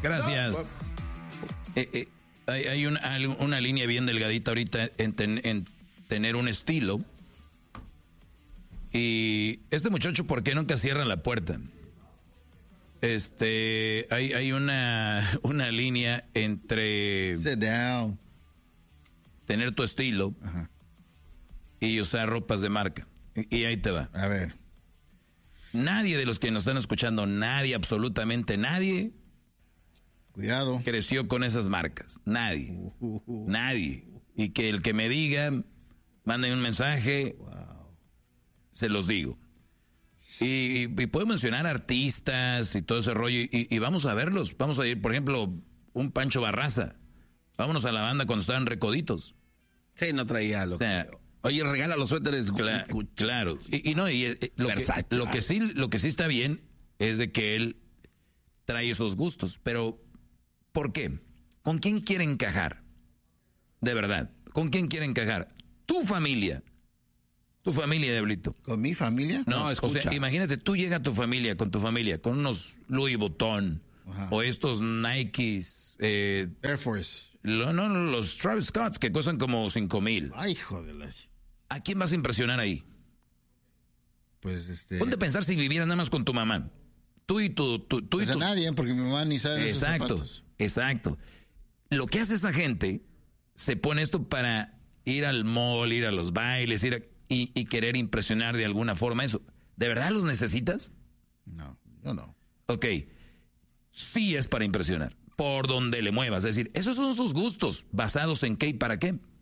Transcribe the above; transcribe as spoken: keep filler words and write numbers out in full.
Gracias. Eh, eh, hay hay una, una línea bien delgadita ahorita en, ten, en tener un estilo. Y este muchacho, ¿por qué nunca cierra la puerta? Este, hay, hay una, una línea entre Sit down. tener tu estilo Ajá. y usar ropas de marca. Y, y ahí te va. A ver. Nadie de los que nos están escuchando, nadie, absolutamente nadie, Cuidado. creció con esas marcas. Nadie. Uh, uh, uh. Nadie. Y que el que me diga, manden un mensaje, Wow. se los digo. Y, y puedo mencionar artistas y todo ese rollo, y, y vamos a verlos. Vamos a ir, por ejemplo, un Pancho Barraza. Vámonos a la banda cuando estaban recoditos. Sí, no traía lo O sea, que... Oye, regala los suéteres. Cla- claro. Y, y no, y eh, lo, que, Versace. lo que sí, lo que sí está bien es de que él trae esos gustos. Pero, ¿por qué? ¿Con quién quiere encajar? De verdad. ¿Con quién quiere encajar? Tu familia. Tu familia, Diablito. ¿Con mi familia? No, No, o escucha. sea, imagínate, tú llegas a tu familia, con tu familia, con unos Louis Vuitton, Ajá. o estos Nikes, eh, Air Force. lo- no, no, los Travis Scotts, que cuestan como cinco mil. Ay, hijo de la... ¿A quién vas a impresionar ahí? Pues este... Ponte a pensar si vivieras nada más con tu mamá. Tú y tu... tu, tú y Pues a tus- nadie, porque mi mamá ni sabe de esos Exacto, zapatos. exacto. Lo que hace esa gente, se pone esto para ir al mall, ir a los bailes, ir a- y, y querer impresionar de alguna forma eso. ¿De verdad los necesitas? No, yo no. Ok, sí es para impresionar, por donde le muevas. Es decir, esos son sus gustos, basados en qué y para qué.